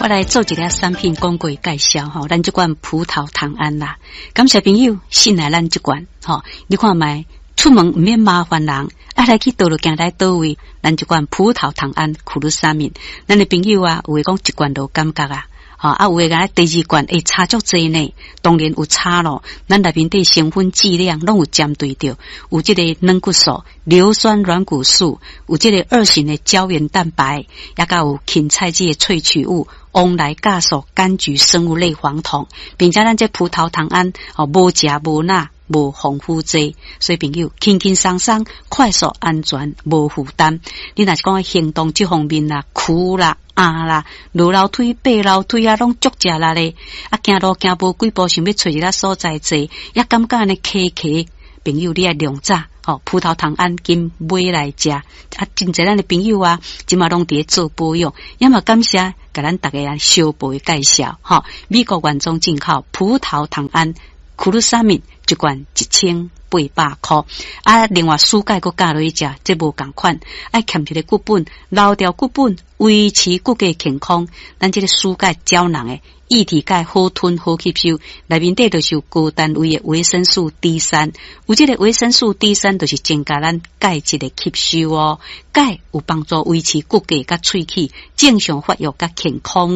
来做一个产品广告介绍吼，咱这款葡萄糖胺啦，感谢朋友信赖咱这款吼，你看卖出门唔免麻烦人，来去倒落行来倒位，咱这款葡萄糖胺苦鲁沙敏，咱的朋友啊，有诶讲一罐都感觉啊。有诶个第二罐会差足济呢，当然有差咯。咱内面的成分剂量拢有针对着，有这个软骨素、硫酸软骨素，有这个2型的胶原蛋白，也甲有芹菜汁的萃取物、翁来酵素、柑橘生物类黄酮，并且咱这葡萄糖胺无食无钠。无防腐剂，所以朋友轻轻松松、快速、安全、无负担。你若是讲行动这方面啦、苦啦、啦、落楼梯、爬楼梯啊，拢足食力咧。行路行无几步，想要找一个所在坐，也感觉安尼咳咳。朋友，你爱量早葡萄糖胺金买来食。真侪咱的朋友啊，今嘛拢伫做保养，也嘛感谢甲咱大家小报的介绍。美国原装进口葡萄糖胺。苦鲁沙敏一罐1800块，另外蔬钙佮加落去食，这无共款，爱欠一个骨本，留掉骨本，维持骨骼健康。咱这个蔬钙胶囊诶，液体钙好吞好吸收，内面底就是有高单位的维生素 D3，有这个维生素 D3就是增加咱钙质的吸收哦，钙有帮助维持骨骼甲喙齿正常发育甲健康。